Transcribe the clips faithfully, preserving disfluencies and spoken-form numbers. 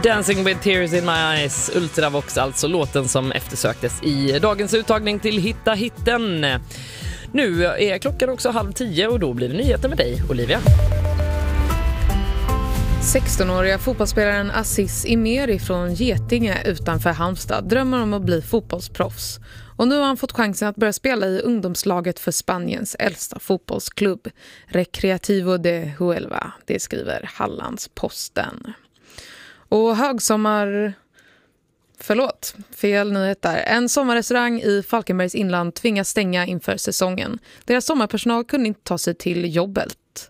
Dancing with tears in my eyes, Ultravox, alltså låten som eftersöktes i dagens uttagning till Hitta hitten. Nu är klockan också halv tio och då blir det nyheter med dig, Olivia. sextonåriga fotbollsspelaren Aziz Imeri från Getinge utanför Halmstad drömmer om att bli fotbollsproffs. Och nu har han fått chansen att börja spela i ungdomslaget för Spaniens äldsta fotbollsklubb, Recreativo de Huelva, det skriver Hallandsposten. Och högsommar... Förlåt, fel nyhet där. En sommarrestaurang i Falkenbergs inland tvingas stänga inför säsongen. Deras sommarpersonal kunde inte ta sig till jobbet.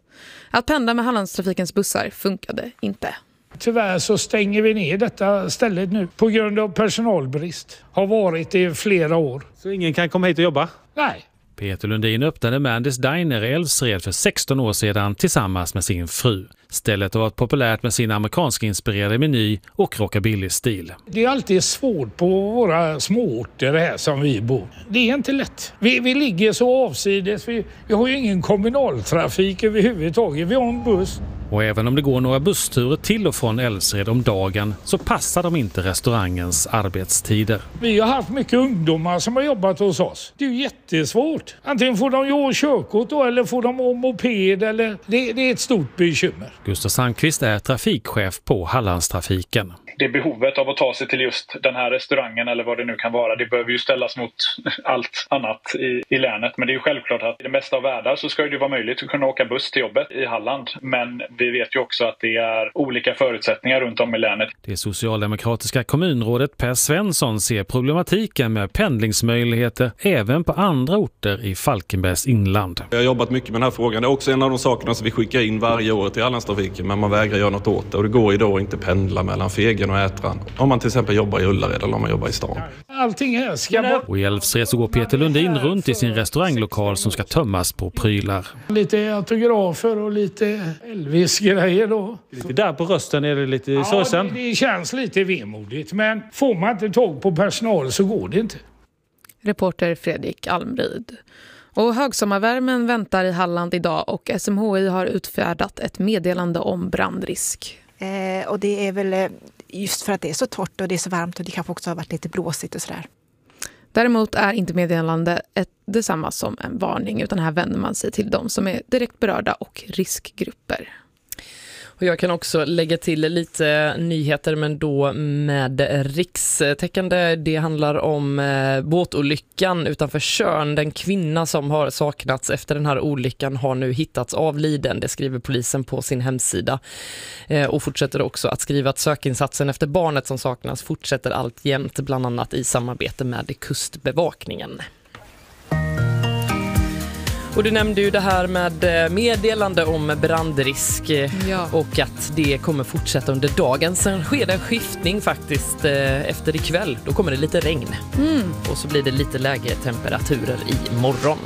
Att pendla med Hallandstrafikens bussar funkade inte. Tyvärr så stänger vi ner detta stället nu på grund av personalbrist. Har varit i flera år. Så ingen kan komma hit och jobba? Nej. Peter Lundin öppnade Mandys Diner i Älvsred för sexton år sedan tillsammans med sin fru. Stället har varit populärt med sin amerikansk-inspirerade meny och rockabilly-stil. Det är alltid svårt på våra småorter här som vi bor. Det är inte lätt. Vi, vi ligger så avsides. Vi, vi har ju ingen kommunaltrafik överhuvudtaget. Vi har en buss. Och även om det går några bussturer till och från Älvsred om dagen så passar de inte restaurangens arbetstider. Vi har haft mycket ungdomar som har jobbat hos oss. Det är ju jättesvårt. Antingen får de ju körkort då, eller får de moped. Eller... Det, det är ett stort bekymmer. Gustav Sandqvist är trafikchef på Hallandstrafiken. Det behovet av att ta sig till just den här restaurangen eller vad det nu kan vara, det behöver ju ställas mot allt annat i, i länet. Men det är ju självklart att i det mesta av världen så ska det vara möjligt att kunna åka buss till jobbet i Halland. Men vi vet ju också att det är olika förutsättningar runt om i länet. Det socialdemokratiska kommunrådet Per Svensson ser problematiken med pendlingsmöjligheter även på andra orter i Falkenbergs inland. Jag har jobbat mycket med den här frågan. Det är också en av de sakerna som vi skickar in varje år till Hallandstrafiken, men man vägrar göra något åt det. Och det går idag inte pendla mellan Fegen och Ätran. Om man till exempel jobbar i Ullared eller om man jobbar i stan. Allting är ska bort. Och i Älvsred så går Peter Lundin runt i sin restauranglokal som ska tömmas på prylar. Lite autografer och lite Elvis-grejer då. Lite där på rösten är det lite ja, såsen. Det, det känns lite vemodigt, men får man inte tag på personal så går det inte. Reporter Fredrik Almryd. Och högsommarvärmen väntar i Halland idag och S M H I har utfärdat ett meddelande om brandrisk. Eh, och det är väl just för att det är så torrt och det är så varmt och det kanske också har varit lite blåsigt och sådär. Däremot är inte meddelande ett, detsamma som en varning, utan här vänder man sig till de som är direkt berörda och riskgrupper. Och jag kan också lägga till lite nyheter, men då med rikstäckande. Det handlar om eh, båtolyckan utanför Tjörn. Den kvinna som har saknats efter den här olyckan har nu hittats avliden. Det skriver polisen på sin hemsida. Eh, och fortsätter också att skriva att sökinsatsen efter barnet som saknas fortsätter alltjämt, bland annat i samarbete med Kustbevakningen. Och du nämnde ju det här med meddelande om brandrisk, ja. Och att det kommer fortsätta under dagen. Sen sker det en skiftning faktiskt efter ikväll. Då kommer det lite regn. Mm. Och så blir det lite lägre temperaturer i morgon.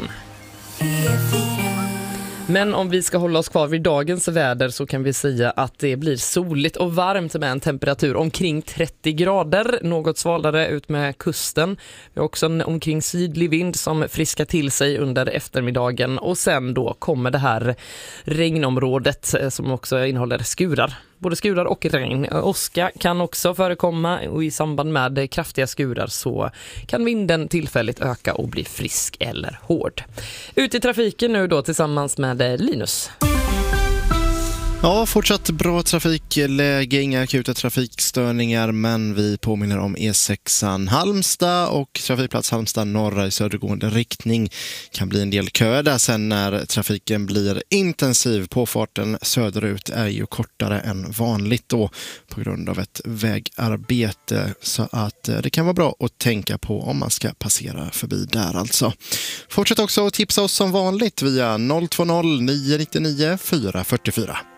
Men om vi ska hålla oss kvar vid dagens väder så kan vi säga att det blir soligt och varmt med en temperatur omkring trettio grader. Något svalare ut med kusten. Vi har också en omkring sydlig vind som friskar till sig under eftermiddagen. Och sen då kommer det här regnområdet som också innehåller skurar. Både skurar och regn. Åska kan också förekomma och i samband med kraftiga skurar så kan vinden tillfälligt öka och bli frisk eller hård. Ut i trafiken nu då tillsammans med Linus. Ja, fortsatt bra trafikläge, inga akuta trafikstörningar, men vi påminner om E sexan Halmstad och trafikplats Halmstad norra i södergående riktning. Kan bli en del köer där sen när trafiken blir intensiv. Påfarten söderut är ju kortare än vanligt då på grund av ett vägarbete, så att det kan vara bra att tänka på om man ska passera förbi där alltså. Fortsätt också att tipsa oss som vanligt via noll två noll nio nio nio fyra fyra fyra.